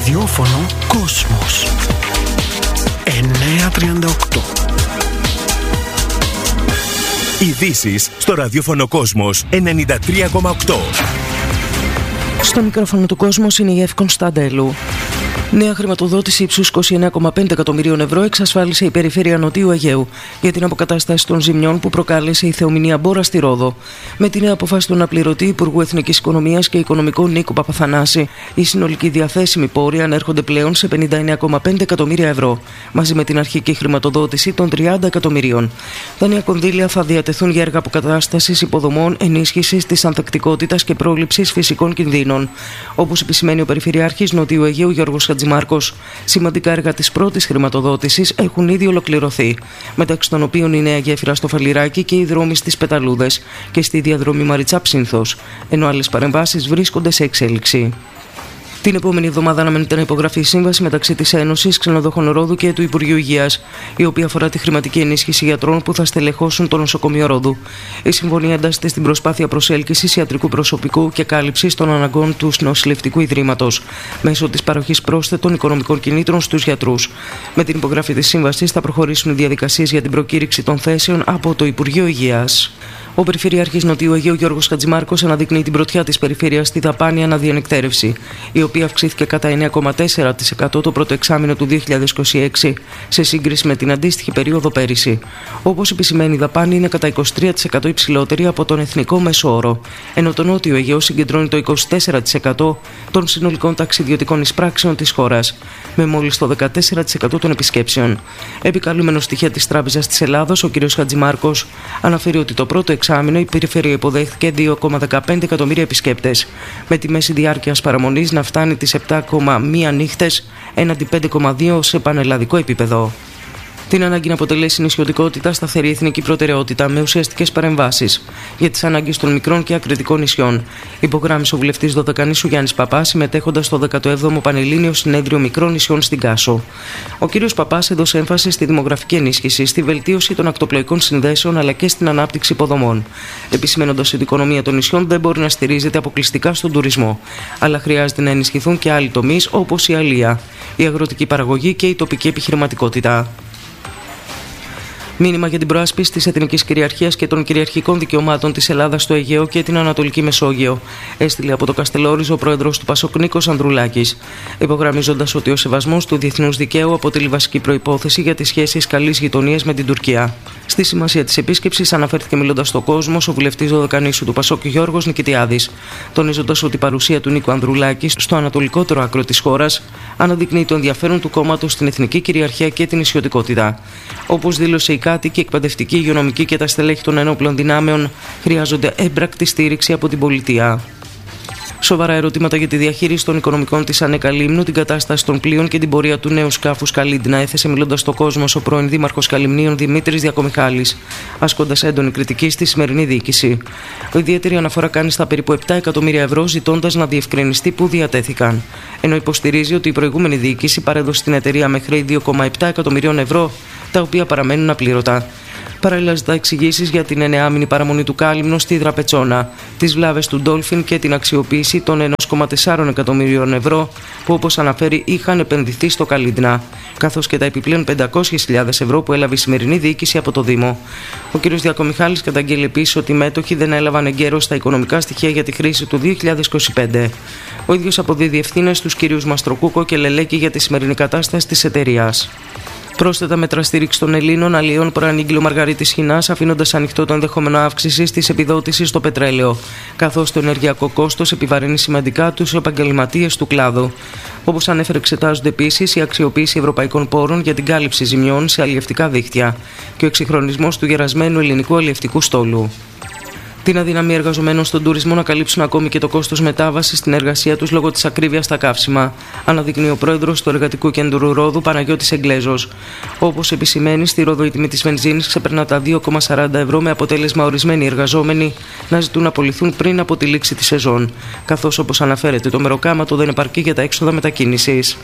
ραδιόφωνο Κόσμος 938. Ειδήσεις στο ραδιόφωνο Κόσμος 93,8. Στο μικρόφωνο του Κόσμος είναι η Εύη Κωνσταντέλου. Νέα χρηματοδότηση ύψους 29,5 εκατομμυρίων ευρώ εξασφάλισε η Περιφέρεια Νοτιού Αιγαίου για την αποκατάσταση των ζημιών που προκάλεσε η θεομηνία Μπόρα στη Ρόδο. Με την νέα αποφάση του αναπληρωτή Υπουργού Εθνικής Οικονομίας και Οικονομικών Νίκου Παπαθανάση, οι συνολικοί διαθέσιμοι πόροι ανέρχονται πλέον σε 59,5 εκατομμύρια ευρώ, μαζί με την αρχική χρηματοδότηση των 30 εκατομμυρίων. Τα νέα κονδύλια θα διατεθούν για έργα αποκατάστασης υποδομών, ενίσχυσης της ανθεκτικότητας και πρόληψης φυσικών κινδύνων. Όπως επισημαίνει ο Περιφερειάρχης Νοτιού Αιγαίου Γιώργος Χατζημάρκος, σημαντικά έργα της πρώτης χρηματοδότησης έχουν ήδη ολοκληρωθεί, μεταξύ των οποίων η νέα γέφυρα στο Φαλιράκι και οι δρόμοι στις Πεταλούδες και στη διαδρομή Μαριτσά-Ψήνθος, ενώ άλλες παρεμβάσεις βρίσκονται σε εξέλιξη. Την επόμενη εβδομάδα αναμένεται να υπογραφεί η σύμβαση μεταξύ της Ένωσης Ξενοδοχών Ρόδου και του Υπουργείου Υγείας, η οποία αφορά τη χρηματική ενίσχυση γιατρών που θα στελεχώσουν το νοσοκομείο Ρόδου. Η συμφωνία εντάσσεται στην προσπάθεια προσέλκυσης ιατρικού προσωπικού και κάλυψης των αναγκών του νοσηλευτικού ιδρύματος, μέσω της παροχής πρόσθετων οικονομικών κινήτρων στους γιατρούς. Με την υπογραφή της σύμβασης θα προχωρήσουν οι διαδικασίες για την προκήρυξη των θέσεων από το Υπουργείο Υγείας. Ο Περιφερειάρχης Νοτιού Αιγαίου Γιώργος Χατζημάρκος αναδεικνύει την πρωτιά της περιφέρειας στη δαπάνη αναδιανεκτέρευση, η οποία αυξήθηκε κατά 9,4% το πρώτο εξάμηνο του 2026 σε σύγκριση με την αντίστοιχη περίοδο πέρυσι. Όπως επισημαίνει, η δαπάνη είναι κατά 23% υψηλότερη από τον εθνικό μέσο όρο, ενώ το Νότιο Αιγαίο συγκεντρώνει το 24% των συνολικών ταξιδιωτικών εισπράξεων της χώρας, με μόλις το 14% των επισκέψεων. Επικαλούμενο στοιχεία της Τράπεζας της Ελλάδος, ο κ. Χατζημάρκος αναφέρει ότι το πρώτο εξάμηνο η περιφέρεια υποδέχθηκε 2,15 εκατομμύρια επισκέπτες, με τη μέση διάρκειας παραμονής να φτάνει τις 7,1 νύχτες έναντι 5,2 σε πανελλαδικό επίπεδο. Την ανάγκη να αποτελέσει νησιωτικότητα σταθερή εθνική προτεραιότητα με ουσιαστικές παρεμβάσεις για τις ανάγκες των μικρών και ακριτικών νησιών, υπογράμμισε ο βουλευτής Δωδεκανήσου Γιάννης Παπάς, συμμετέχοντας στο 17ο Πανελλήνιο Συνέδριο Μικρών Νησιών στην Κάσο. Ο κ. Παπάς έδωσε έμφαση στη δημογραφική ενίσχυση, στη βελτίωση των ακτοπλοϊκών συνδέσεων αλλά και στην ανάπτυξη υποδομών, επισημένοντας ότι η οικονομία των νησιών δεν μπορεί να στηρίζεται αποκλειστικά στον τουρισμό, αλλά χρειάζεται να ενισχυθούν και άλλοι τομείς όπως η αλεία, η αγροτική παραγωγή και η τοπική επιχειρηματικότητα. Μήνυμα για την προάσπιση της εθνικής κυριαρχίας και των κυριαρχικών δικαιωμάτων της Ελλάδας στο Αιγαίο και την Ανατολική Μεσόγειο έστειλε από το Καστελόριζο ο πρόεδρος του Πασόκ Νίκος Ανδρουλάκης, υπογραμμίζοντας ότι ο σεβασμός του διεθνούς δικαίου αποτελεί βασική προϋπόθεση για τις σχέσεις καλής γειτονίας με την Τουρκία. Στη σημασία της επίσκεψης αναφέρθηκε μιλώντας στο Κόσμο ο βουλευτής Δωδεκανήσου του Πασόκ Γιώργος Νικητιάδης, τονίζοντας ότι η παρουσία του Νίκου Ανδρουλάκη στο ανατολικότερο άκρο της χώρας αναδεικνύει το ενδιαφέρον του κόμματος στην εθνική κυριαρχία και την νησιωτικότητα. Όπως δήλωσε, οι κάτοικοι, εκπαιδευτικοί, υγειονομικοί και τα στελέχη των ενόπλων δυνάμεων χρειάζονται έμπρακτη στήριξη από την πολιτεία. Σοβαρά ερωτήματα για τη διαχείριση των οικονομικών της ΑΝΕΚΑ Λίμνου, την κατάσταση των πλοίων και την πορεία του νέου σκάφους Καλίντνα έθεσε μιλώντας στο Κόσμο ο πρώην Δήμαρχος Καλυμνίων Δημήτρης Διακομιχάλης, ασκώντας έντονη κριτική στη σημερινή διοίκηση. Ο ιδιαίτερη αναφορά κάνει στα περίπου 7 εκατομμύρια ευρώ, ζητώντας να διευκρινιστεί πού διατέθηκαν. Ενώ υποστηρίζει ότι η προηγούμενη διοίκηση παρέδωσε στην εταιρεία με χρέη 2,7 εκατομμυρίων ευρώ, τα οποία παραμένουν απλήρωτα. Παράλληλα, ζητά εξηγήσεις για την 9μηνη παραμονή του Κάλυμνο στη Δραπετσόνα, τις βλάβες του Ντόλφιν και την αξιοποίηση των 1,4 εκατομμυρίων ευρώ που, όπως αναφέρει, είχαν επενδυθεί στο Καλίντνα, καθώς και τα επιπλέον 500.000 ευρώ που έλαβε η σημερινή διοίκηση από το Δήμο. Ο κ. Διακομιχάλης καταγγέλει επίσης ότι οι μέτοχοι δεν έλαβαν εγκαίρως τα οικονομικά στοιχεία για τη χρήση του 2025. Ο ίδιος αποδίδει ευθύνες στους κ. Μαστροκούκο και Λελέκη για τη σημερινή κατάσταση της εταιρείας. Πρόσθετα μέτρα στήριξη των Ελλήνων αλλιών προανήγγειλε ο Μαργαρίτης Χινάς, αφήνοντας ανοιχτό το ενδεχόμενο αύξηση της επιδότησης στο πετρέλαιο, καθώς το ενεργειακό κόστος επιβαρύνει σημαντικά τους επαγγελματίες του κλάδου. Όπως ανέφερε, εξετάζονται επίσης η αξιοποίηση ευρωπαϊκών πόρων για την κάλυψη ζημιών σε αλλιευτικά δίκτυα και ο εξυγχρονισμός του γερασμένου ελληνικού αλλιευτικού στόλου. Την αδυναμία εργαζομένων στον τουρισμό να καλύψουν ακόμη και το κόστος μετάβασης στην εργασία τους λόγω της ακρίβειας στα καύσιμα, αναδεικνύει ο πρόεδρος του Εργατικού Κέντρου Ρόδου, Παναγιώτης Εγγλέζος. Όπως επισημαίνει, στη Ρόδο η τιμή της βενζίνης ξεπερνά τα 2,40 ευρώ, με αποτέλεσμα ορισμένοι εργαζόμενοι να ζητούν να απολυθούν πριν από τη λήξη της σεζόν, καθώς, όπως αναφέρεται, το μεροκάματο δεν επαρκεί για τα έξοδα μετακίνησης.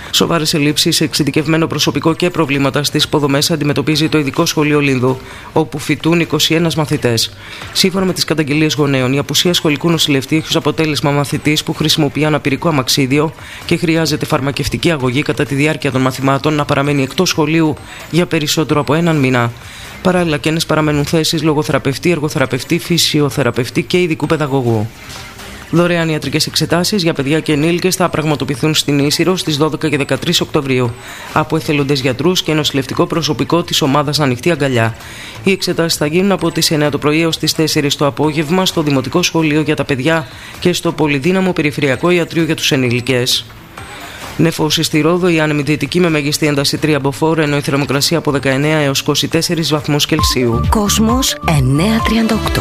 Σοβαρές ελλείψεις σε εξειδικευμένο προσωπικό και προβλήματα στις υποδομές αντιμετωπίζει το Ειδικό Σχολείο Λίνδου, όπου φοιτούν 21 μαθητές. Σύμφωνα με τις καταγγελίες γονέων, η απουσία σχολικού νοσηλευτή έχει ως αποτέλεσμα μαθητής που χρησιμοποιεί αναπηρικό αμαξίδιο και χρειάζεται φαρμακευτική αγωγή κατά τη διάρκεια των μαθημάτων να παραμένει εκτός σχολείου για περισσότερο από έναν μήνα. Παράλληλα, κενές παραμένουν θέσεις λογοθεραπευτή, εργοθεραπευτή, φυσιοθεραπευτή και ειδικού παιδαγωγού. Δωρεάν ιατρικές εξετάσεις για παιδιά και ενήλικες θα πραγματοποιηθούν στην Ίσυρο στις 12 και 13 Οκτωβρίου από εθελοντές γιατρούς και νοσηλευτικό προσωπικό της ομάδας Ανοιχτή Αγκαλιά. Οι εξετάσεις θα γίνουν από τις 9 το πρωί έως τις 4 το απόγευμα στο Δημοτικό Σχολείο για τα παιδιά και στο Πολυδύναμο Περιφερειακό Ιατρείο για τους ενήλικες. Νεφώση στη Ρόδο, η άνεμη δυτική με μέγιστη ένταση 3 μποφόρ, ενώ η θερμοκρασία από 19 έως 24 βαθμούς Κελσίου. Κόσμος 938.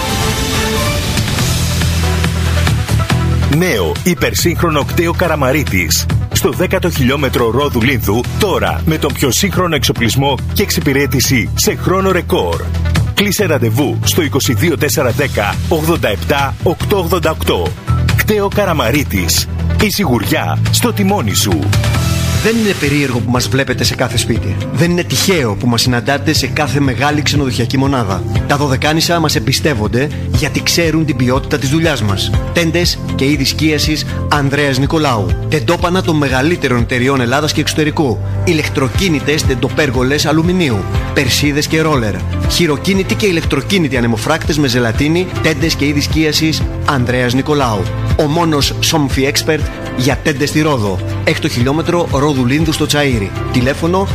Νέο υπερσύγχρονο κτέο Καραμαρίτης. Στο 10ο χιλιόμετρο Ρόδου Λίνδου, τώρα με τον πιο σύγχρονο εξοπλισμό και εξυπηρέτηση σε χρόνο ρεκόρ. Κλείσε ραντεβού στο 22410 87 888. Κτέο Καραμαρίτης. Η σιγουριά στο τιμόνι σου. Δεν είναι περίεργο που μας βλέπετε σε κάθε σπίτι. Δεν είναι τυχαίο που μας συναντάτε σε κάθε μεγάλη ξενοδοχειακή μονάδα. Τα Δωδεκάνησα μας εμπιστεύονται γιατί ξέρουν την ποιότητα της δουλειάς μας. Τέντες και είδη σκίασης Ανδρέας Νικολάου. Τεντόπανα των μεγαλύτερων εταιριών Ελλάδας και εξωτερικού. Ηλεκτροκίνητες τεντοπέργολες αλουμινίου. Περσίδες και ρόλερ. Χειροκίνητοι και ηλεκτροκίνητοι ανεμοφράκτες με ζελατίνη. Τέντες και είδη σκίασης Ανδρέας Νικολάου. Ο μόνος Somfy Expert για τέντες στη Ρόδο. 6 χιλιόμετρο Ρόδου Λίνδου στο Τσαΐρι. Τηλέφωνο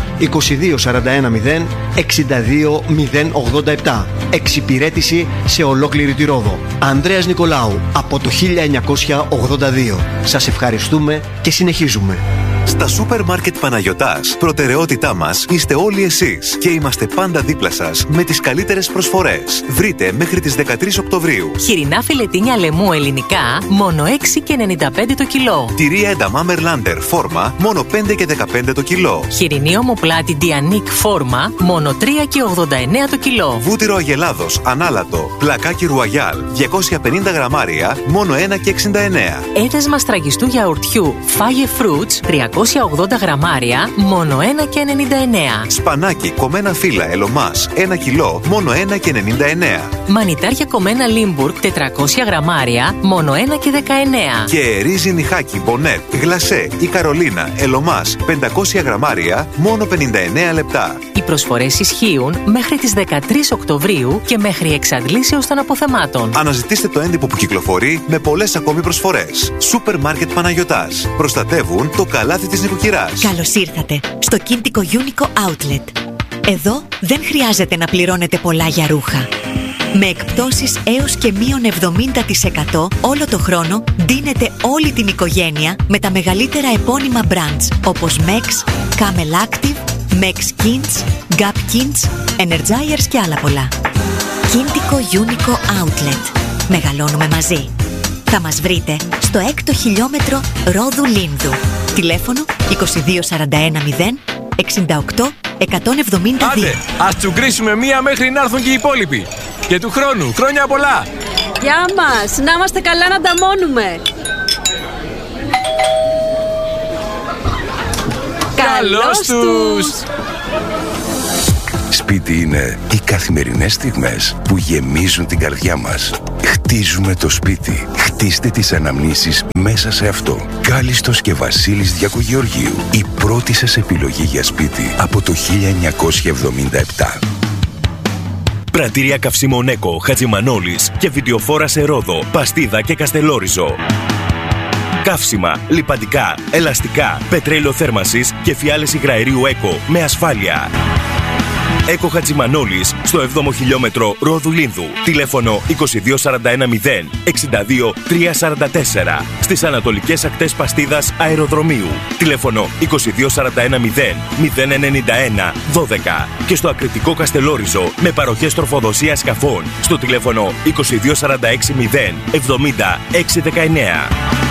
2241 062 087. Εξυπηρέτηση σε ολόκληρη τη Ρόδο. Ανδρέας Νικολάου από το 1982. Σας ευχαριστούμε και συνεχίζουμε. Στα σούπερ μάρκετ Παναγιωτάς, προτεραιότητά μας είστε όλοι εσείς και είμαστε πάντα δίπλα σας με τις καλύτερες προσφορές. Βρείτε μέχρι τις 13 Οκτωβρίου. Χοιρινά φιλετίνια λεμού ελληνικά, μόνο 6,95 το κιλό. Τυρία ενταμά Μερλάντερ φόρμα, μόνο 5 και 15 το κιλό. Χοιρινή ομοπλάτη Διανίκ φόρμα, μόνο 3,89 το κιλό. Βούτυρο Αγελάδος ανάλατο, πλακάκι Ρουαγιάλ, 250 γραμμάρια, μόνο 1,69. Έδεσμα στραγγιστού γιαουρτιού Φάγε Fruits, 380 γραμμάρια, μόνο 1,99. Σπανάκι κομμένα φύλλα Ελομάς, 1 κιλό, μόνο 1,99. Μανιτάρια κομμένα Λίμπουργκ, 400 γραμμάρια, μόνο 1,19. Και ρύζι νιχάκι Μπονέτ, γλασέ ή Καρολίνα Ελομάς, 500 γραμμάρια, μόνο 59 λεπτά. Οι προσφορές ισχύουν μέχρι τις 13 Οκτωβρίου και μέχρι εξαντλήσεως των αποθεμάτων. Αναζητήστε το έντυπο που κυκλοφορεί με πολλές ακόμη προσφορές. Σούπερ μάρκετ Παναγιωτάς. Προστατεύουν το καλάθι της νοικοκυράς. Καλώς ήρθατε στο Κίντικο Unico Outlet. Εδώ δεν χρειάζεται να πληρώνετε πολλά για ρούχα. Με εκπτώσεις έως και μείον 70% όλο το χρόνο ντύνετε όλη την οικογένεια με τα μεγαλύτερα επώνυμα brands όπως Mex, Camel Active, Mex Kins, Gap Kins, Energizers και άλλα πολλά. Κίντικο Unico Outlet. Μεγαλώνουμε μαζί. Θα μας βρείτε στο 6ο χιλιόμετρο Ρόδου Λίνδου. Τηλέφωνο 2241 068 172. Άντε, ας τσουγκρίσουμε μία μέχρι να έρθουν και οι υπόλοιποι. Και του χρόνου, χρόνια πολλά! Γεια μας, να είμαστε καλά να ανταμώνουμε. Καλώς τους! Σπίτι είναι οι καθημερινές στιγμές που γεμίζουν την καρδιά μας. Χτίζουμε το σπίτι. Χτίστε τις αναμνήσεις μέσα σε αυτό. Κάλιστος και Βασίλης Διακογεωργίου. Η πρώτη σας επιλογή για σπίτι από το 1977. Πρατήρια καυσίμων Έκο, Χατζημανόλης και βιντεοφόρα σε Ρόδο, Παστίδα και Καστελόριζο. Καύσιμα, λιπαντικά, ελαστικά, πετρέλαιο θέρμανσης και φιάλες υγραερίου Έκο με ασφάλεια. Έκο Χατζημανόλης στο 7ο χιλιόμετρο Ρόδου Λίνδου. Τηλέφωνο 2241 062 344. Στις ανατολικές ακτές Παστίδας Αεροδρομίου. Τηλέφωνο 2241 091 12. Και στο ακριτικό Καστελόριζο με παροχές τροφοδοσίας σκαφών στο τηλέφωνο 2246 070 619.